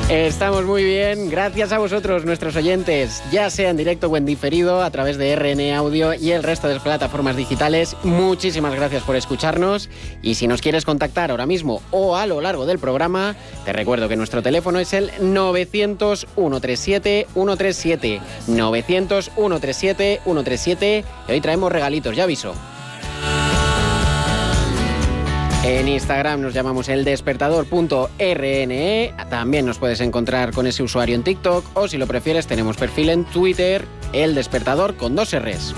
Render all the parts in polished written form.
Estamos muy bien, gracias a vosotros, nuestros oyentes, ya sea en directo o en diferido, a través de RN Audio y el resto de las plataformas digitales. Muchísimas gracias por escucharnos, y si nos quieres contactar ahora mismo o a lo largo del programa, te recuerdo que nuestro teléfono es el 900-137-137, 900-137-137, y hoy traemos regalitos, ya aviso. En Instagram nos llamamos eldespertador.rne. También nos puedes encontrar con ese usuario en TikTok, o si lo prefieres tenemos perfil en Twitter, El Despertador con 2 R's.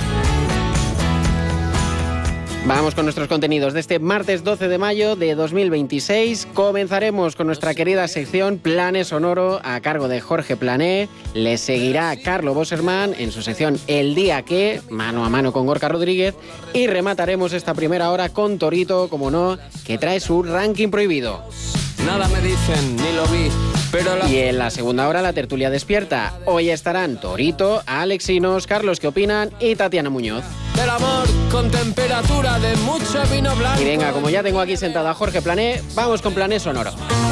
Vamos con nuestros contenidos de este martes 12 de mayo de 2026. Comenzaremos con nuestra querida sección Planes Sonoro a cargo de Jorge Plané. Le seguirá Carlo Bosserman en su sección El Día Que, mano a mano con Gorka Rodríguez. Y remataremos esta primera hora con Torito, como no, que trae su ranking prohibido. Nada me dicen, ni lo vi, pero Y en la segunda hora la tertulia despierta. Hoy estarán Torito, Alexinos, Carlos ¿Qué opinan? Y Tatiana Muñoz. Del amor con temperatura de mucho vino blanco. Y venga, como ya tengo aquí sentado a Jorge Plané, vamos con Plané Sonoro.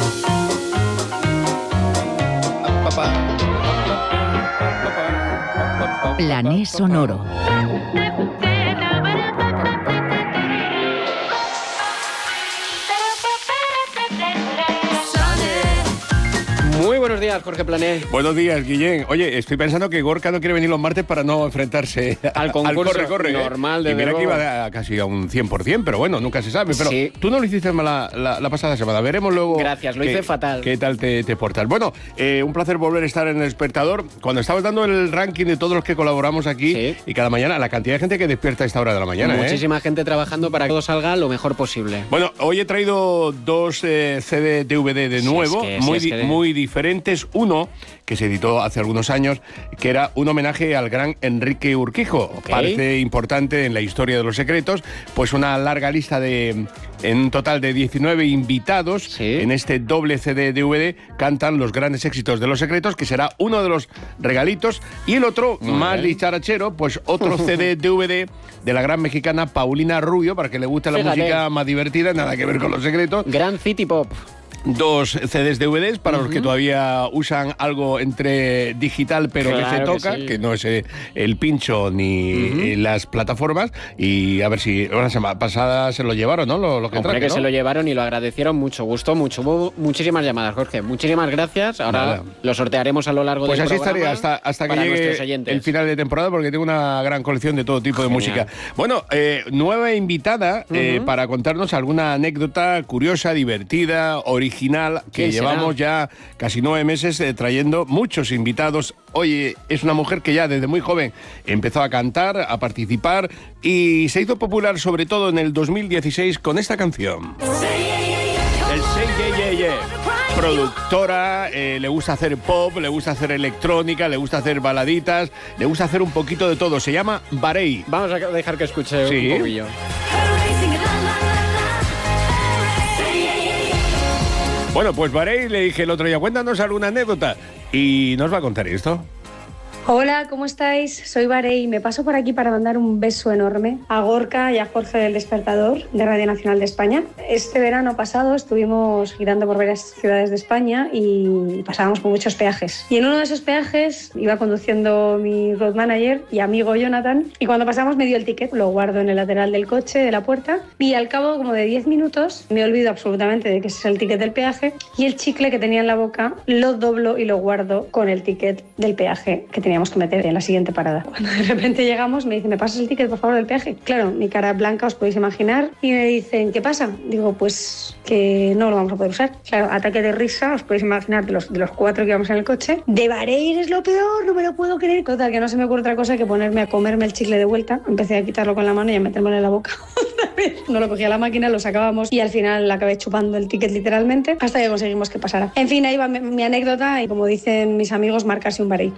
Plané Sonoro. Muy buenos días, Jorge Plané. Buenos días, Guillén. Oye, estoy pensando que Gorka no quiere venir los martes para no enfrentarse al concurso corre-corre, normal de Y mira verbo. que iba casi a un 100%, pero bueno, nunca se sabe. Pero sí. Tú no lo hiciste mal la pasada semana. Veremos luego. Gracias, lo hice fatal. ¿Qué tal te portas? Bueno, un placer volver a estar en El Despertador. Cuando estabas dando el ranking de todos los que colaboramos aquí, sí. Y cada mañana, la cantidad de gente que despierta a esta hora de la mañana. Muchísima gente trabajando para que todo salga lo mejor posible. Bueno, hoy he traído 2 CD DVD de nuevo, muy diferentes. Uno que se editó hace algunos años, que era un homenaje al gran Enrique Urquijo. Okay. Parte importante en la historia de Los Secretos, pues una larga lista en un total de 19 invitados. Sí. En este doble CD DVD cantan los grandes éxitos de Los Secretos, que será uno de los regalitos, y el otro, más dicharachero, pues otro CD DVD de la gran mexicana Paulina Rubio, para que le guste la música más divertida, nada que ver con Los Secretos. Gran City Pop. 2 CDs DVDs para los que todavía usan algo entre digital pero claro que se toca, sí. que no es el pincho ni las plataformas, y a ver si la semana pasada se lo llevaron, ¿no? Lo que Hombre, traje, que ¿no? se lo llevaron y lo agradecieron mucho, gustó mucho. Hubo muchísimas llamadas, Jorge. Muchísimas gracias. Ahora Nada. Lo sortearemos a lo largo Pues del así programa. estaré hasta que para nuestros llegue oyentes. el final de temporada, porque tengo una gran colección de todo tipo de música. Bueno, nueva invitada para contarnos alguna anécdota curiosa, divertida, original, que llevamos ya casi 9 meses trayendo muchos invitados. Oye, es una mujer que ya desde muy joven empezó a cantar, a participar, y se hizo popular sobre todo en el 2016 con esta canción. El Say Yeah Yeah Yeah. Productora, le gusta hacer pop, le gusta hacer electrónica, le gusta hacer baladitas, le gusta hacer un poquito de todo. Se llama Varey. Vamos a dejar que escuche un poquillo. Bueno, pues Varey, le dije el otro día, cuéntanos alguna anécdota, y nos va a contar esto. Hola, ¿cómo estáis? Soy Varey. Me paso por aquí para mandar un beso enorme a Gorka y a Jorge del Despertador de Radio Nacional de España. Este verano pasado estuvimos girando por varias ciudades de España y pasábamos por muchos peajes. Y en uno de esos peajes iba conduciendo mi road manager y amigo Jonathan, y cuando pasamos me dio el ticket, lo guardo en el lateral del coche, de la puerta, y al cabo como de 10 minutos me olvido absolutamente de que ese es el ticket del peaje, y el chicle que tenía en la boca lo doblo y lo guardo con el ticket del peaje que teníamos que meter en la siguiente parada. Cuando de repente llegamos, me dice, ¿me pasas el ticket, por favor, del peaje? Claro, mi cara blanca, os podéis imaginar, y me dicen, ¿qué pasa? Digo, pues que no lo vamos a poder usar. Claro, ataque de risa, os podéis imaginar, de los 4 que íbamos en el coche. De Varey es lo peor, no me lo puedo creer. Total, que no se me ocurre otra cosa que ponerme a comerme el chicle de vuelta. Empecé a quitarlo con la mano y a metérmelo en la boca otra vez. No lo cogía a la máquina, lo sacábamos y al final acabé chupando el ticket literalmente hasta que conseguimos que pasara. En fin, ahí va mi anécdota, y como dicen mis amigos, marcarse un Varey.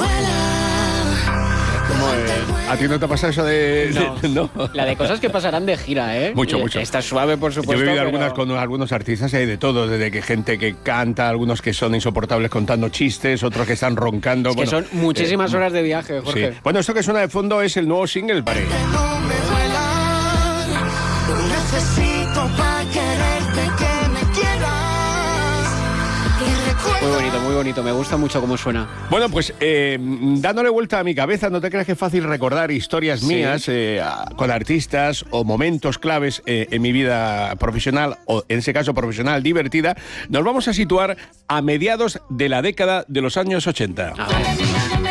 ¿A ti no te pasa eso de...? No. La de cosas que pasarán de gira, ¿eh? Mucho. Está suave, por supuesto. Yo he vivido pero... algunas con algunos artistas, y hay de todo, desde que gente que canta, algunos que son insoportables contando chistes, otros que están roncando. Es que son muchísimas horas de viaje, Jorge. Sí. Bueno, esto que suena de fondo es el nuevo single, Varey. Muy bonito. bonito, me gusta mucho cómo suena. Bueno, pues dándole vuelta a mi cabeza, no te creas que es fácil recordar historias mías con artistas o momentos claves en mi vida profesional, o en ese caso profesional divertida. Nos vamos a situar a mediados de la década de los años 80. A ver.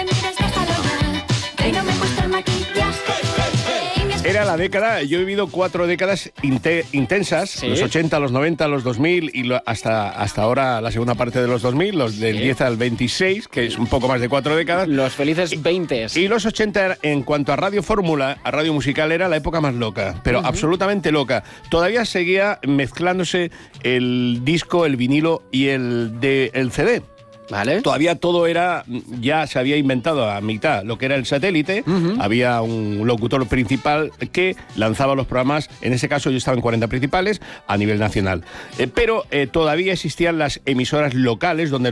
Era la década, yo he vivido 4 décadas intensas, ¿Sí? Los 80, los 90, los 2000 y hasta ahora la segunda parte de los 2000, los del 10 al 26, que es un poco más de 4 décadas. Los felices 20. Y los 80, en cuanto a Radio Fórmula, a Radio Musical, era la época más loca, pero absolutamente loca. Todavía seguía mezclándose el disco, el vinilo y el CD. ¿Vale? Todavía todo era, ya se había inventado a mitad lo que era el satélite, había un locutor principal que lanzaba los programas, en ese caso yo estaba en 40 principales a nivel nacional. Pero todavía existían las emisoras locales donde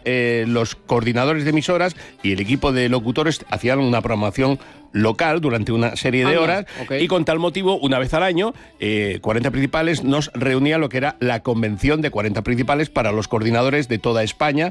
los coordinadores de emisoras y el equipo de locutores hacían una programación local durante una serie de horas, y con tal motivo, una vez al año, 40 principales nos reunía lo que era la convención de 40 principales para los coordinadores de toda España.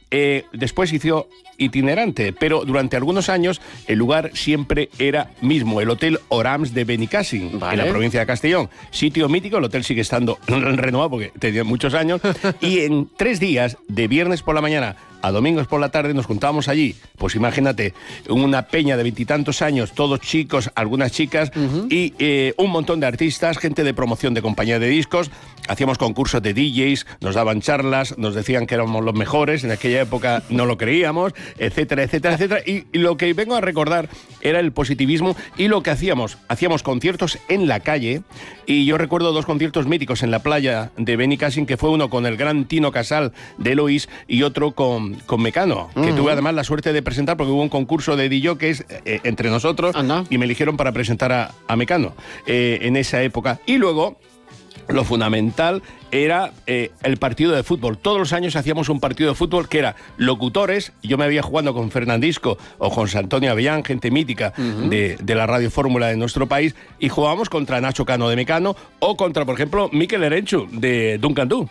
Después hizo itinerante, pero durante algunos años el lugar siempre era mismo, el Hotel Orams de Benicàssim, en la provincia de Castellón. Sitio mítico, el hotel sigue estando renovado porque tenía muchos años, y en 3 días, de viernes por la mañana a domingos por la tarde, nos juntábamos allí, pues imagínate, una peña de 20 y tantos años, todos chicos, algunas chicas, y un montón de artistas, gente de promoción de compañía de discos. Hacíamos concursos de DJs, nos daban charlas, nos decían que éramos los mejores, en aquella época no lo creíamos, etcétera, etcétera, etcétera. Y lo que vengo a recordar era el positivismo y lo que hacíamos conciertos en la calle, y yo recuerdo 2 conciertos míticos en la playa de Benicàssim, que fue uno con el gran Tino Casal de Eloís y otro con Mecano, que tuve además la suerte de presentar porque hubo un concurso de DJs entre nosotros. Anda. Y me eligieron para presentar a Mecano en esa época. Y luego, lo fundamental era el partido de fútbol. Todos los años hacíamos un partido de fútbol que era locutores. Yo me había jugado con Fernandisco o con Antonio Avellán, gente mítica de la Radio Fórmula de nuestro país, y jugábamos contra Nacho Cano de Mecano o contra, por ejemplo, Mikel Erenchu de Duncan Du.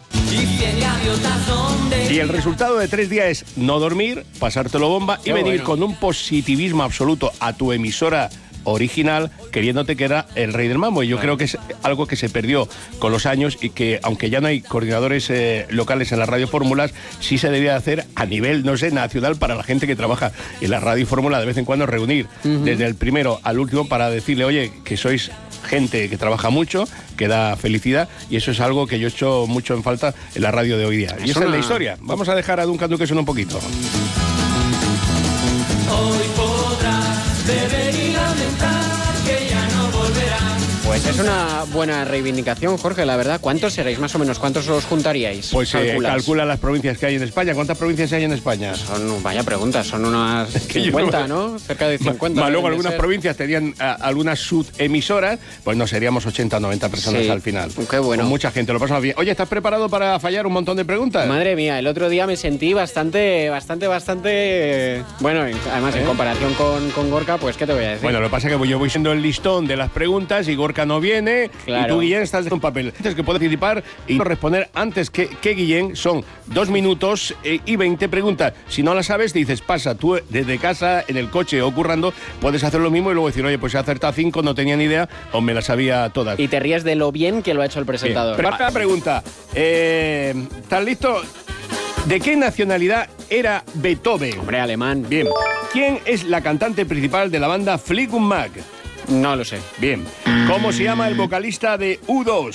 Y el resultado de 3 días es no dormir, pasártelo bomba y venir con un positivismo absoluto a tu emisora original, queriéndote que era el rey del mambo. Y yo creo que es algo que se perdió con los años, y que aunque ya no hay coordinadores locales en las Radio Fórmulas, sí se debía hacer a nivel, no sé, nacional, para la gente que trabaja en la Radio Fórmula, de vez en cuando reunir desde el primero al último para decirle, oye, que sois gente que trabaja mucho, que da felicidad, y eso es algo que yo echo mucho en falta en la radio de hoy día. Y esa es la historia. Vamos a dejar a Duncan Du que suene un poquito. Hoy podrás beber y lamentar que ya no volverán. Pues es una buena reivindicación, Jorge, la verdad. ¿Cuántos seréis más o menos? ¿Cuántos os juntaríais? Pues calcula las provincias que hay en España. ¿Cuántas provincias hay en España? Vaya pregunta, son unas 50, ¿no? Cerca de 50. Luego algunas provincias tenían algunas subemisoras, pues no, seríamos 80 o 90 personas al final. Qué bueno. Con mucha gente, lo pasamos bien. Oye, ¿estás preparado para fallar un montón de preguntas? Madre mía, el otro día me sentí bastante... Bueno, además en comparación con Gorka, pues ¿qué te voy a decir? Bueno, lo que pasa es que yo voy siendo el listón de las preguntas y Gorka no viene, claro. Y tú, Guillén, estás de un papel. Antes que puedes participar y responder antes que Guillén, son 2 minutos y 20 preguntas. Si no las sabes, te dices, pasa, tú desde casa, en el coche o currando, puedes hacer lo mismo y luego decir, oye, pues he acertado 5, no tenía ni idea, o me las sabía todas. Y te ríes de lo bien que lo ha hecho el presentador. Primera pregunta, ¿estás listo? ¿De qué nacionalidad era Beethoven? Hombre, alemán. Bien. ¿Quién es la cantante principal de la banda Fleetwood Mac? No lo sé. Bien. ¿Cómo se llama el vocalista de U2?